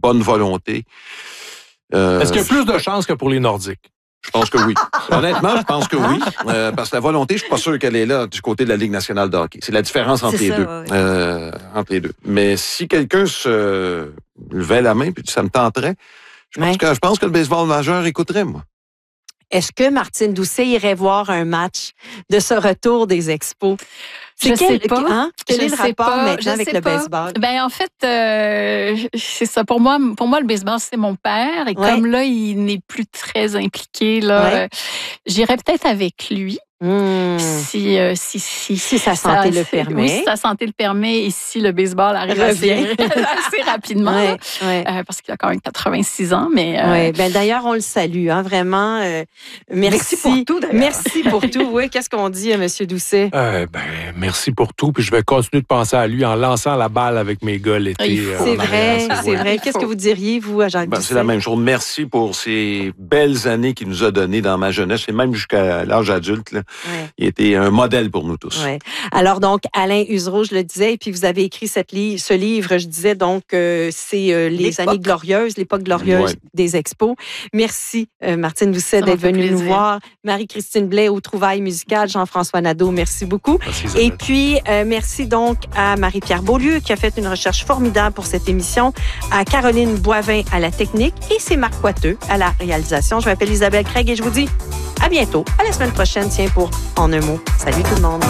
bonne volonté. Est-ce qu'il y a plus de chances que pour les Nordiques? Je pense que oui. Honnêtement, je pense que oui. Parce que la volonté, je suis pas sûr qu'elle est là du côté de la Ligue nationale de hockey. C'est la différence entre les deux. Ouais. Entre les deux. Mais si quelqu'un se levait la main puis ça me tenterait, je pense que le baseball majeur écouterait, moi. Est-ce que Martine Doucet irait voir un match de ce retour des expos? Je sais pas. Hein? Quel est le rapport maintenant avec le baseball? Ben en fait, c'est ça. Pour moi, le baseball, c'est mon père. Et comme là, il n'est plus très impliqué, là, j'irais peut-être avec lui. Si sa santé le permet. Oui, si sa santé le permet et si le baseball arrive assez rapidement. Parce qu'il a quand même 86 ans. Mais d'ailleurs, on le salue, hein, vraiment. Merci pour tout, d'ailleurs. Merci pour tout. Oui, qu'est-ce qu'on dit, M. Doucet? Merci pour tout. Puis je vais continuer de penser à lui en lançant la balle avec mes gars l'été. C'est vrai. Qu'est-ce que vous diriez, vous, à Jacques Doucet? C'est la même chose. Merci pour ces belles années qu'il nous a données dans ma jeunesse et même jusqu'à l'âge adulte, là. Il était un modèle pour nous tous. Alors donc, Alain Usereau, je le disais, et puis vous avez écrit ce livre, je disais donc, c'est les années glorieuses, l'époque glorieuse des expos. Merci, Martine Doucet, d'être venue nous voir. Marie-Christine Blais aux trouvailles musicales, Jean-François Nadeau, merci beaucoup. Merci, et puis, merci donc à Marie-Pierre Beaulieu qui a fait une recherche formidable pour cette émission, à Caroline Boivin à la technique et c'est Marc Coiteux à la réalisation. Je m'appelle Isabelle Craig et je vous dis à bientôt, à la semaine prochaine, tiens, pour En un mot. Salut tout le monde.